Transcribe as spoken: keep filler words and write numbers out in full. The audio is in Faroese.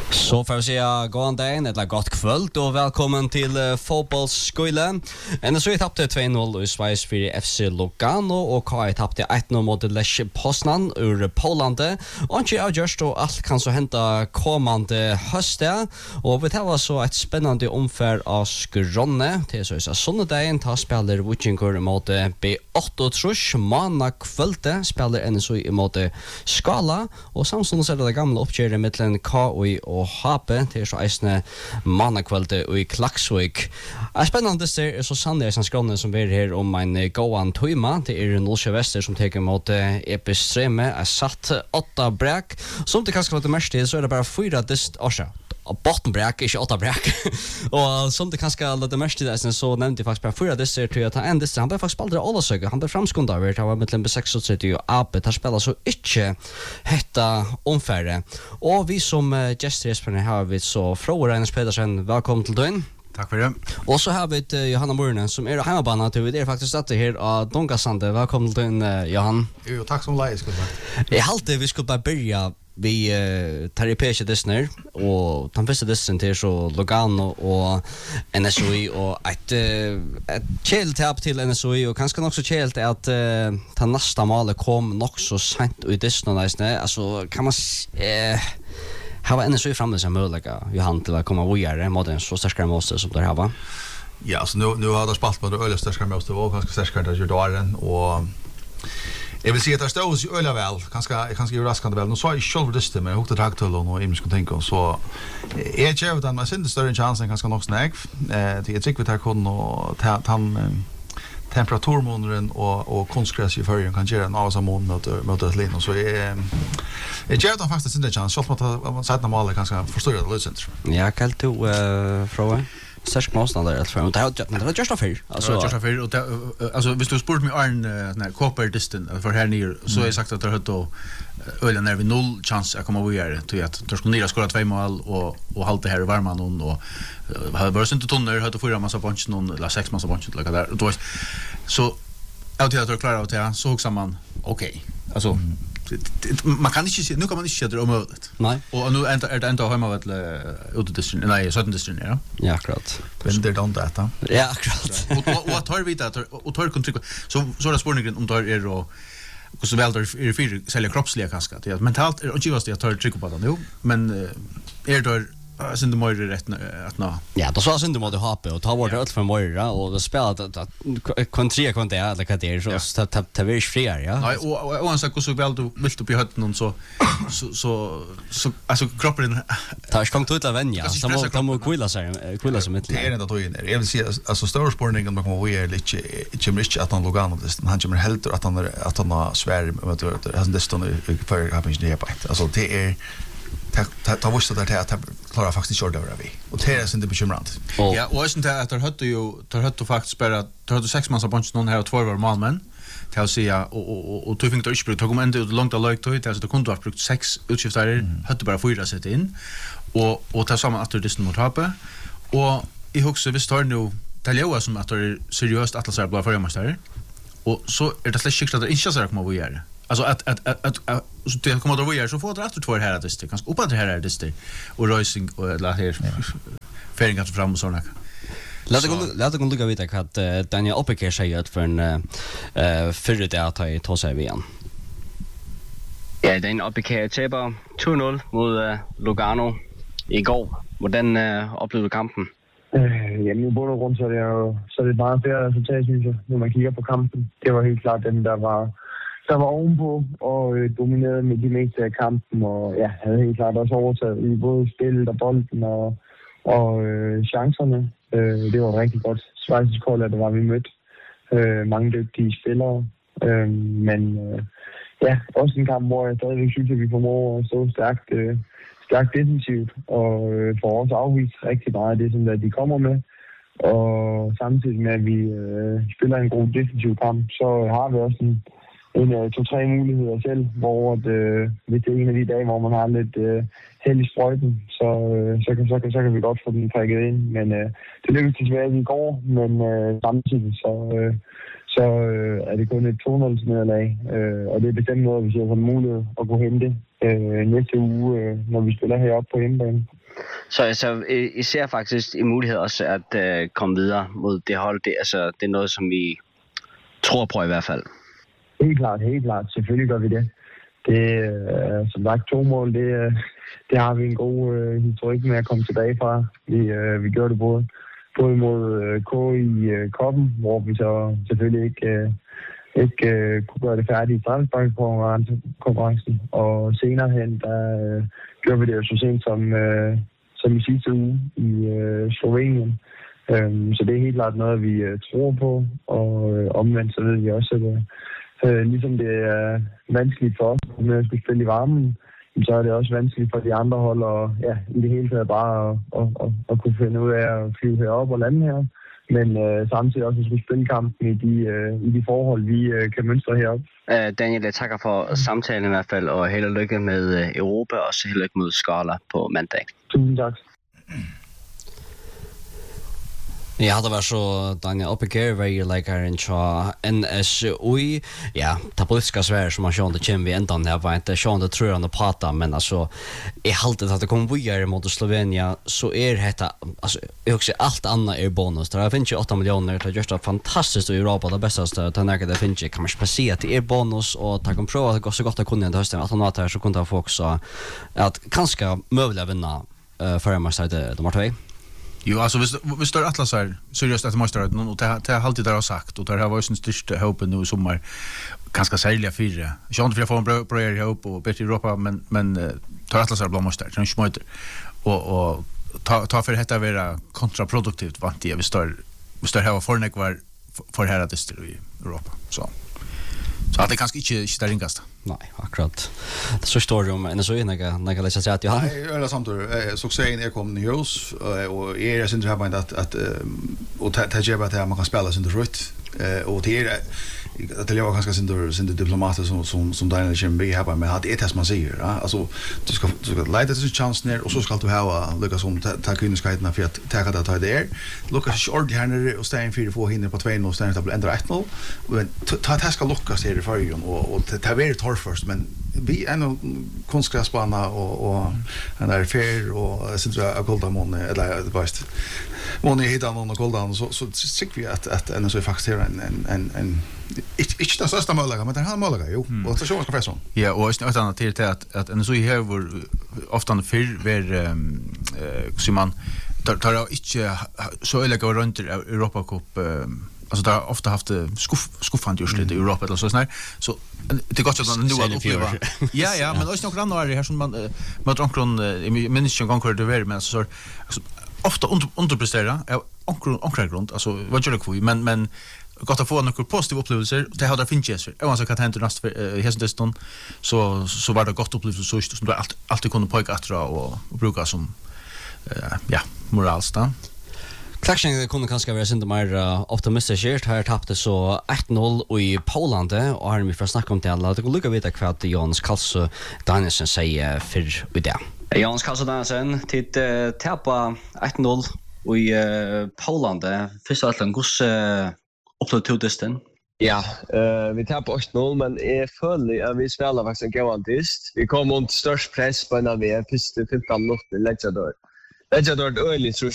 Så får vi säga god dag, eller gott kväll och välkommen till uh, fotbollsskolan. N S U tappade två noll i Schweiz för F C Lugano och K I tappade ett noll mot Lech Poznan ur Poland. Och inte avgörst och allt kan så hända kommande hösten. Och vi tar så ett spännande omfär av Skronne. Till så är söndagen tar spelar Vikingur mot B åtta trusch. Måndag kväll spelar N S U mot Skala. Och samtidigt så är det gamla uppgöret mellan K I och Hape till så eisne mannakvälde og i Klaksvik. Er spennende det er så sannlig som skrånne som er her om en gåan tøyma. Det er Nolsjø Vester som teker mot Epistreme. Er satt åtta bræk. Som det kanskje var det mest til, så er det bare fyra dist årsja. Bottenbræk, ikke åtta bræk. Og som det kanskje var det mest til, så nevnte jeg faktisk bare fyra dister til å ta en dister. Han ble faktisk aldri Ålesøk. Han ble framskunda over. Han var mellom B seksogtretti og A B. Han spiller så ikke hetta omfærre. Og vi som uh, gestor Jesper har vi så Frode Reiners Pedersen. Velkommen til døgn. Takk for det. Og så har vi uh, Johanna Morne som er hjemmebana til vi er faktisk satt her av Donkasande. Velkommen til døgn, uh, Johan. Jo, takk som leie, skulle jeg. Jeg halte vi skulle bare begynne vi uh, tar i P C Disney og den første Disney til så Lugano og N S U I og et, uh, et kjeltap til N S U I og kanskje nok så kjelt er at uh, den neste målet kom nok så sent i Disney altså kan man uh, ha N S U I framme som mulig Johan til å komme videre mot en så sterkere måte som det har Ja, så nu, nu har det spalt på det øyelig sterkere måte og ganske sterkere til Jordaren og jeg vil si at det stod oss øyla vel, kanskje, kanskje jo raskende vel. Nå så jeg selv det men jeg hukte traktullon og imensk kunne tenke, så jeg kjøver den, men jeg synes det større en chans enn ganske nok snakk. Eh, jeg trykker vi til kunden og den temperaturmåneren og, og kunstgræs i førjen kan gjøre en av seg mån mot et linn. Så jeg, jeg kjøver den faktisk en chans, selv om at sætna maler kanskje forstørre det løsenter. Ja, kalt du, uh, Frode? Särskilt motståndare helt för. Men det har men det har just för. Alltså just för och alltså visst du spurt mig Arn när Copper Distant för här nere så har jag sagt att det har då ölen när vi noll chans att komma vidare till att de skulle ner skora två mål och och hålla det här i varman och hade varit inte tonner hade fyra massa punch någon eller sex massa punch lika där då så jag tror att jag klarar av det så också man okej alltså mm. Man kan inte se nu kan man inte se det omöjligt. Nej. Och nu är det ändå hemma vet ute distrikten nej sjutton distrikten ja. Ja, akkurat. Men det don't data. Ja, akkurat. Och och tar vi det och tar kontryck så så är det spårningen om tar är och hur så väl där är för sälja kroppsliga kaska. Det mentalt och just det jag tar tryck på det nu men är det sen det mer rätt att nå. Ja, då så sen det måste ha på och ta bort allt för morra och det spelar att kontra kontra eller vad det är så ta ta vill friare ja. Nej och och så så väl du vill upp i hötten och så så så alltså kroppen tar ska komma ut av vänja så måste de kvilla sig kvilla sig mitt. Det är ändå då in. Jag vill säga alltså stor sportningen man kommer vi är lite inte mycket att han Lugano det han kommer helt att han att han har svär med att han det står för har inte det på. Alltså det är ta ta visst där att klara faktiskt körde över vi och det är sen det bekymrande. Ja, och sen där att det hade ju tar hade faktiskt bara tar hade sex mans bunch någon här och två var målmän till att säga och och och du fick då inte tog ändå långt att lökt ut alltså det kunde ha brukt sex utskiftare hade bara fyra sätt in och och ta samman att det mot Hape och i huset vi står nu Taljoa som att det är seriöst att läsa blå förmästare och så är det släkt skickligt att inte så kommer vi göra. Alltså att att att att, att så det kommer då vi gör så får det efter två här det kanske upp att här är det och Racing och la här färdingar fram och såna. Låt det låt det gå lugga vita att Daniel Oppiker säger att för en eh för det att ta i ta sig igen. Ja, den Oppiker taber två noll mot Lugano igår. Hvordan oplevede du kampen? Øh, jamen i bund og grund så er det jo så er det bare bedre resultat, synes jeg, når man kigger på kampen. Det var helt klart den, der var der var ovenpå og øh, dominerede med de meste af kampen, og ja, havde helt klart også overtaget i både spillet og bolden og, og øh, chancerne. Øh, det var rigtig godt. Schweizisk hold, at det var vi mødte øh, mange dygtige spillere. Øh, men øh, ja, også en kamp, hvor jeg stadigvæk synes, at vi formår at stå stærkt, øh, stærkt defensivt og øh, får også afvist rigtig meget af det, som der, de kommer med. Og samtidig med, at vi øh, spiller en god defensiv kamp, så har vi også en en uh, to-tre muligheder selv, hvor at, uh, hvis det er en af de dage, hvor man har lidt uh, held i sprøjten, så, uh, så, kan, så, kan, så kan vi godt få den prikket ind. Men uh, det lykkedes desværre i går, men uh, samtidig så, uh, så uh, er det kun et to nul nederlag, uh, og det er bestemt noget, vi ser som mulighed at kunne hente uh, næste uge, uh, når vi spiller heroppe på hjemmebane. Så, så jeg, jeg ser faktisk en mulighed også at uh, komme videre mod det hold. Det, altså, det er noget, som vi tror på i hvert fald. Helt klart, helt klart. Selvfølgelig gør vi det. Det er som sagt to mål. Det, det har vi en god uh, historik med at komme tilbage fra. Vi, uh, vi gjorde det både, både mod uh, K i uh, Koppen, hvor vi så selvfølgelig ikke, uh, ikke uh, kunne gøre det færdigt i straffesparkskonkurrencen. Og senere hen, der uh, gjorde vi det jo så sent som, uh, som i sidste uge i uh, Slovenien. Um, så det er helt klart noget, vi uh, tror på. Og uh, omvendt så ved vi også, at uh, Uh, ligesom det er vanskeligt for os, når jeg skal spille i varmen, så er det også vanskeligt for de andre hold, og ja, i det hele taget bare at, at, at, at kunne finde ud af at flyve herop og lande her. Men uh, samtidig også at skulle spille kampen i de, uh, i de forhold, vi uh, kan mønstre herop. Uh, Daniel, jeg takker for samtalen i hvert fald, og held og lykke med uh, Europa, og så held og lykke mod Skala på mandag. Tusind tak. Ja, det var så Daniel Oppeger, veilegaren fra N S U I. Ja, det politiska svære som man sjående kommer vi enda når jeg var ikke sjående tror han å prata, men altså, jeg halte at det kommer videre mot Slovenia, så er dette, altså, jeg husker alt annet er bonus. Det finnes ikke åtta millioner, det er just det fantastisk i Europa, det beste til nærke det finnes ikke, kan man ikke si at det er bonus, og det kan prøve at det går så godt det kunne i høsten, at han var her, så kunne det få også at kanskje mulig å vinne uh, før jeg må si det, de har tvei. Jo, alltså hvis hvis det Atlas är seriöst att måste det och det det har alltid där har sagt och det har varit sin största hopp nu i sommar ganska särliga fyra. Jag har inte för få en bra bra ihop och bättre i Europa men men tar Atlas är bland måste det smäter och och ta ta för detta vara kontraproduktivt vant jag vi står vi står här och för när var för här att det i Europa så så att det kanske inte inte där ingast. Nej, akkurat. Det så står det om en så inga några läsa sig att jag Nej, eller samtidigt succén är kommit i hus och är det syns här att att och ta ge att man kan spela sin rött och det är att det är ganska synd synd diplomater som som som Daniel Chimby har med att det är man säger alltså du ska du ska leda till chansen ner och så ska du ha Lucas om ta kunskaperna för att ta det ta där Lucas ord här och stäng fyra få hinner på två noll stäng det blir ändå ett noll men ta det ska Lucas här i förrjun och och ta väl tar först men vi är nog konstgräsbana och och den där fair och så tror jag Goldamon eller det bäst månne hitta någon Goldan så så tycker vi att att en så faktiskt en en en en inte inte det största möjliga men det har möjliga jo och så ska professor. Ja, och ett annat till till att att en så här var ofta för ver eh så man tar tar inte så eller går runt i Europa Cup alltså där har ofta haft skuff skuffande just lite i Europa eller så sån här så det går så att nu att uppleva. Ja ja, men också några andra här som man man drar omkring i minst en gång kör det väl men så ofta under underprestera är omkring omkring grund alltså vad gör det kul men men gott att få några positiva upplevelser det har där finns ju och så kan hända nästa hästen så så var det gott upplevelse så som du allt alltid kunde pojka att dra och bruka som ja moralsta. Klaxingen kunne kanskje være sinde mer uh, optimistisk. Her tappte så ett noll i Poland, og her er vi for å snakke om det. La det gå lykke videre hva at Jonas Karlsson Danielsen sier for i det. Jonas Karlsson Danielsen, tid uh, tappa ett noll i uh, Poland. Først og alt en god uh, opplevd to dysten. Ja, uh, vi tappa ett noll, men jeg føler at vi spiller faktisk en gammel dyst. Vi kom under størst press på en av vi, første femton minutter, Ledjador. Ledjador er øyelig, tror